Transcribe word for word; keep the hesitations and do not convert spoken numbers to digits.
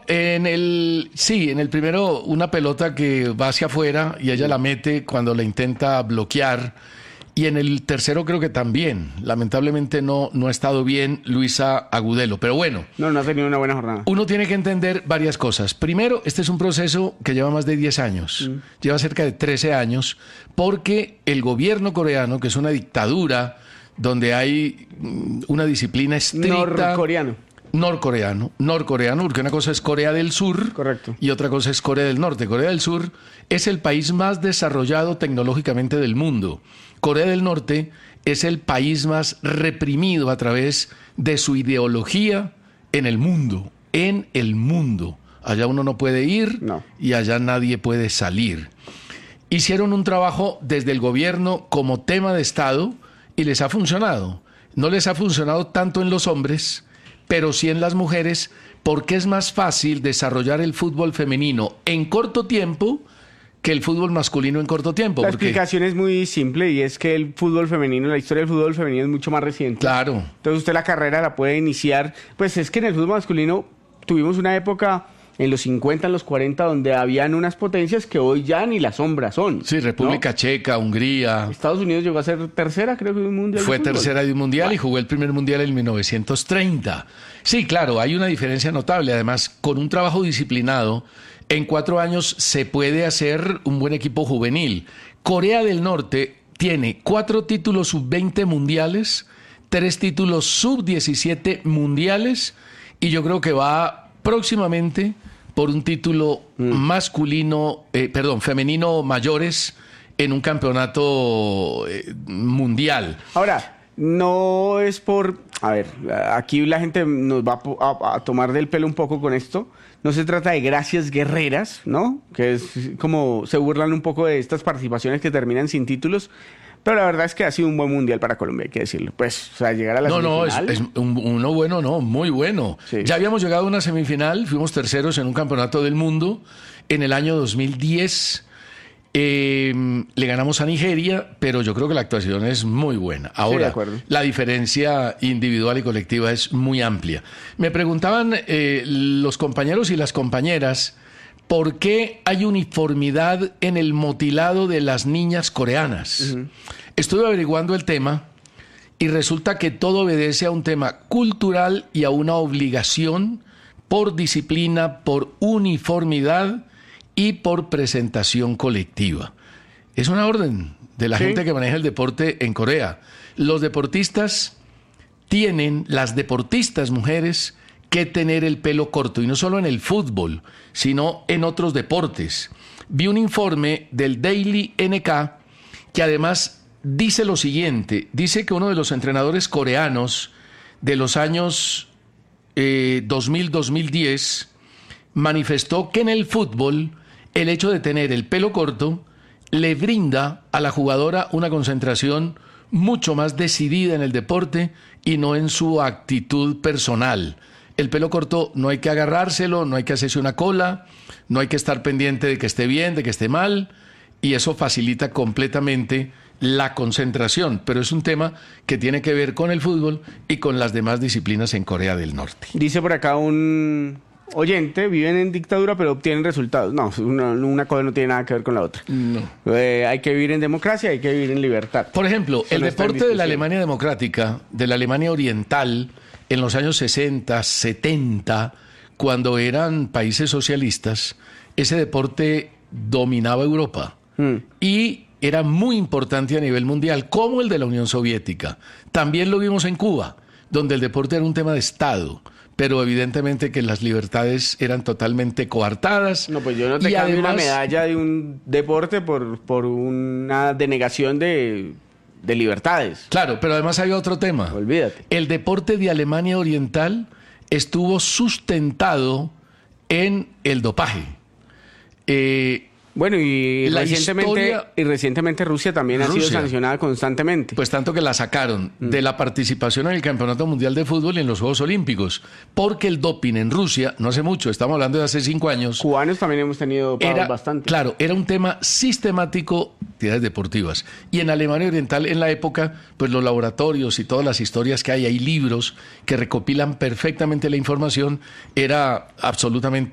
en el, sí, en el primero una pelota que va hacia afuera y ella la mete cuando la intenta bloquear. Y en el tercero creo que también. Lamentablemente no, no ha estado bien Luisa Agudelo. Pero bueno. No, no ha tenido una buena jornada. Uno tiene que entender varias cosas. Primero, este es un proceso que lleva más de diez años. Mm. Lleva cerca de trece años. Porque el gobierno coreano, que es una dictadura donde hay una disciplina estricta. Norcoreano. Norcoreano, norcoreano, porque una cosa es Corea del Sur. Correcto. Y otra cosa es Corea del Norte. Corea del Sur es el país más desarrollado tecnológicamente del mundo. Corea del Norte es el país más reprimido a través de su ideología en el mundo, en el mundo. Allá uno no puede ir no. y allá nadie puede salir. Hicieron un trabajo desde el gobierno como tema de Estado y les ha funcionado. No les ha funcionado tanto en los hombres, pero sí en las mujeres, porque es más fácil desarrollar el fútbol femenino en corto tiempo que el fútbol masculino en corto tiempo. La porque... explicación es muy simple y es que el fútbol femenino, la historia del fútbol femenino es mucho más reciente. Claro. Entonces usted la carrera la puede iniciar, pues es que en el fútbol masculino tuvimos una época en los cincuenta, en los cuarenta, donde habían unas potencias que hoy ya ni la sombra son. Sí, República ¿no? Checa, Hungría. Estados Unidos llegó a ser tercera, creo que de un mundial. Fue de fútbol. tercera de un mundial y jugó el primer mundial en mil novecientos treinta. Sí, claro, hay una diferencia notable. Además, con un trabajo disciplinado, en cuatro años se puede hacer un buen equipo juvenil. Corea del Norte tiene cuatro títulos sub veinte mundiales, tres títulos sub diecisiete mundiales, y yo creo que va próximamente por un título mm. masculino, eh, perdón, femenino mayores en un campeonato eh, mundial. Ahora, no es por... A ver, aquí la gente nos va a, a, a tomar del pelo un poco con esto. No se trata de gracias guerreras, ¿no? Que es como se burlan un poco de estas participaciones que terminan sin títulos. Pero la verdad es que ha sido un buen mundial para Colombia, hay que decirlo. Pues, o sea, llegar a la no, semifinal... No, es, es un, uno bueno, no, muy bueno. Sí. Ya habíamos llegado a una semifinal, fuimos terceros en un campeonato del mundo en el año dos mil diez. Eh, le ganamos a Nigeria, pero yo creo que la actuación es muy buena. Ahora, sí, de acuerdo. La diferencia individual y colectiva es muy amplia. Me preguntaban eh, los compañeros y las compañeras por qué hay uniformidad en el motilado de las niñas coreanas. Uh-huh. Estuve averiguando el tema y resulta que todo obedece a un tema cultural y a una obligación por disciplina, por uniformidad y por presentación colectiva. Es una orden de la sí. gente que maneja el deporte en Corea. Los deportistas tienen, las deportistas mujeres, que tener el pelo corto, y no solo en el fútbol, sino en otros deportes. Vi un informe del Daily N K que además dice lo siguiente, dice que uno de los entrenadores coreanos de los años eh, dos mil a dos mil diez manifestó que en el fútbol el hecho de tener el pelo corto le brinda a la jugadora una concentración mucho más decidida en el deporte y no en su actitud personal. El pelo corto no hay que agarrárselo, no hay que hacerse una cola, no hay que estar pendiente de que esté bien, de que esté mal, y eso facilita completamente la concentración. Pero es un tema que tiene que ver con el fútbol y con las demás disciplinas en Corea del Norte. Dice por acá un oyente, viven en dictadura pero obtienen resultados. No, una, una cosa no tiene nada que ver con la otra. No. Eh, hay que vivir en democracia, hay que vivir en libertad. Por ejemplo, eso el no deporte de la Alemania democrática, de la Alemania oriental, en los años sesenta, setenta, cuando eran países socialistas, ese deporte dominaba Europa mm. y era muy importante a nivel mundial, como el de la Unión Soviética. También lo vimos en Cuba, donde el deporte era un tema de Estado, pero evidentemente que las libertades eran totalmente coartadas. No, pues yo no te y cambio además, una medalla de un deporte por, por una denegación de, de libertades. Claro, pero además había otro tema. Olvídate. El deporte de Alemania Oriental estuvo sustentado en el dopaje. Eh, Bueno, y La recientemente, historia- y recientemente Rusia también ha sido Rusia. sancionada constantemente. Pues tanto que la sacaron mm. de la participación en el Campeonato Mundial de Fútbol y en los Juegos Olímpicos, porque el doping en Rusia, no hace mucho, estamos hablando de hace cinco años, Cubanos también hemos tenido era, bastante. claro, era un tema sistemático de actividades deportivas. Y en Alemania Oriental, en la época, pues los laboratorios y todas las historias que hay, hay libros que recopilan perfectamente la información, era absolutamente